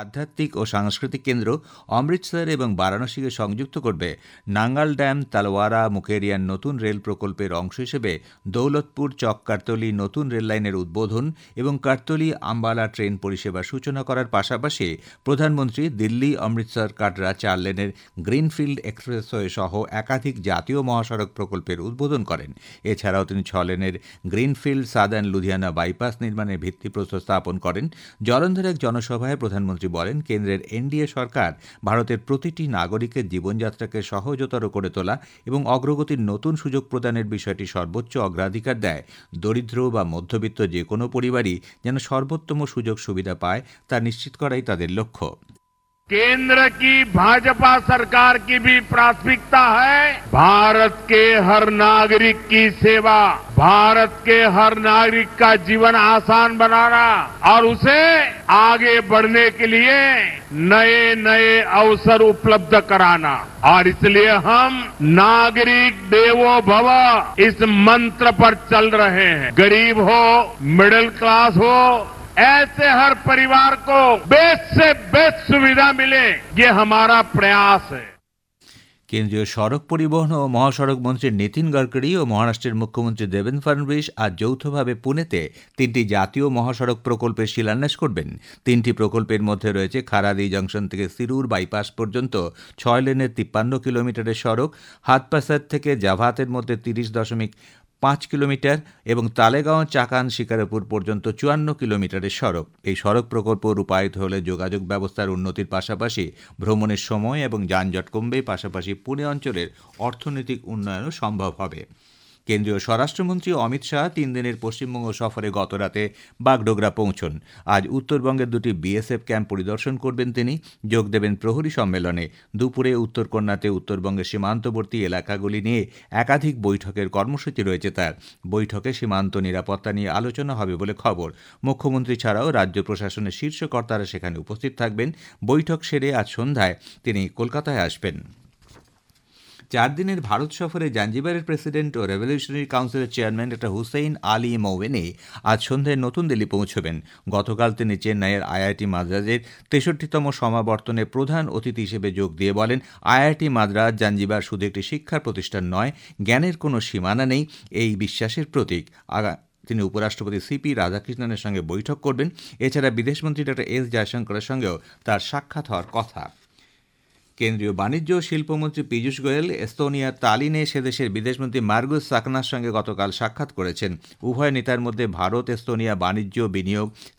আধ্যাত্মিক ও সাংস্কৃতিক কেন্দ্র অমৃতসর এবং বারাণসীকে সংযুক্ত করবে। নাঙ্গাল ড্যাম তালওয়ারা মুকেরিয়ান নতুন রেল প্রকল্পের অংশ হিসেবে দৌলতপুর চক কারতলি নতুন রেললাইনের উদ্বোধন এবং কারতলি আম্বালা ট্রেন পরিষেবার সূচনা করার পাশাপাশি প্রধানমন্ত্রী দিল্লি অমৃতসর কাটরা 4 লেনের গ্রিনফিল্ড এক্সপ্রেসওয়ে সহ একাধিক জাতীয় মহাসড়ক প্রকল্পের উদ্বোধন করেন। এছাড়াও তিনি 6 লেনের গ্রিনফিল্ড সাদার্ন লুধিয়ানা বাইপাস নির্মাণের ভিত্তিপ্রস্তর স্থাপন করেন। জলন্ধরে এক জনসভায় প্রধানমন্ত্রী বলেন, কেন্দ্রের এনডিএ সরকার ভারতের প্রতিটি নাগরিকের জীবনযাত্রাকে সহজতর করে তোলা এবং অগ্রগতির নতুন সুযোগ প্রদানের বিষয়টি সর্বোচ্চ অগ্রাধিকার দেয়। দরিদ্র বা মধ্যবিত্ত যে কোনো পরিবারই যেন সর্বোত্তম সুযোগ সুবিধা পায় তা নিশ্চিত করাই তাদের লক্ষ্য। केंद्र की भाजपा सरकार की भी प्राथमिकता है भारत के हर नागरिक की सेवा, भारत के हर नागरिक का जीवन आसान बनाना और उसे आगे बढ़ने के लिए नए नए अवसर उपलब्ध कराना। और इसलिए हम नागरिक देवो भव इस मंत्र पर चल रहे हैं। गरीब हो, मिडिल क्लास हो, ऐसे हर परिवार को बेस्ट से बेस्ट सुविधा मिले, ये हमारा प्रयास है। কেন্দ্রীয় সড়ক পরিবহন ও মহাসড়ক মন্ত্রী নীতিন গডকরি ও মহারাষ্ট্রের মুখ্যমন্ত্রী দেবেন্দ্র ফডনবিস আজ যৌথভাবে পুনেতে 3টি জাতীয় মহাসড়ক প্রকল্পের শিলান্যাস করবেন। 3টি প্রকল্পের মধ্যে রয়েছে খারাদি জংশন থেকে সিরুর বাইপাস পর্যন্ত 6 লেনের 53 কিলোমিটারের সড়ক, হাতপাসার থেকে জাভাতের মধ্যে 30.5 কিলোমিটার এবং তালেগাঁও চাকান শিকারপুর পর্যন্ত 54 কিলোমিটারের সড়ক। এই সড়ক প্রকল্প রূপায়িত হলে যোগাযোগ ব্যবস্থার উন্নতির পাশাপাশি ভ্রমণের সময় এবং যানজট কমবে, পাশাপাশি পুনে অঞ্চলের অর্থনৈতিক উন্নয়নও সম্ভব হবে। কেন্দ্রীয় স্বরাষ্ট্রমন্ত্রী অমিত শাহ 3 দিনের পশ্চিমবঙ্গ সফরে গতরাতে বাগডোগরা পৌঁছন। আজ উত্তরবঙ্গের 2টি বিএসএফ ক্যাম্প পরিদর্শন করবেন তিনি, যোগ দেবেন প্রহরী সম্মেলনে। দুপুরে উত্তরকন্যাতে উত্তরবঙ্গের সীমান্তবর্তী এলাকাগুলি নিয়ে একাধিক বৈঠকের কর্মসূচি রয়েছে তার। বৈঠকে সীমান্ত নিরাপত্তা নিয়ে আলোচনা হবে বলে খবর। মুখ্যমন্ত্রী ছাড়াও রাজ্য প্রশাসনের শীর্ষ কর্তারা সেখানে উপস্থিত থাকবেন। বৈঠক সেরে আজ সন্ধ্যায় তিনি কলকাতায় আসবেন। 4 দিনের ভারত সফরে জাঞ্জিবারের প্রেসিডেন্ট ও রেভলিউশনারি কাউন্সিলের চেয়ারম্যান ডা হুসেইন আলী মৌয়েনি আজ সন্ধ্যায় নতুন দিল্লি পৌঁছবেন। গতকাল তিনি চেন্নাইয়ের আইআইটি মাদ্রাজের 63তম সমাবর্তনে প্রধান অতিথি হিসেবে যোগ দিয়ে বলেন, আইআইটি মাদ্রাজ জাঞ্জিবার শুধু একটি শিক্ষার প্রতিষ্ঠান নয়, জ্ঞানের কোনো সীমানা নেই, এই বিশ্বাসের প্রতীক। তিনি উপরাষ্ট্রপতি সিপি রাধাকৃষ্ণনের সঙ্গে বৈঠক করবেন। এছাড়া বিদেশমন্ত্রী ডা এস জয়শঙ্করের সঙ্গেও তার সাক্ষাৎ হওয়ার কথা। কেন্দ্রীয় বাণিজ্য ও শিল্পমন্ত্রী পীযূষ গোয়েল এস্তোনিয়ার তালিনে সেদেশের বিদেশমন্ত্রী মার্গুস সাকনার সঙ্গে গতকাল সাক্ষাৎ করেছেন। উভয় নেতার মধ্যে ভারত এস্তোনিয়া বাণিজ্য, বিনিয়োগ,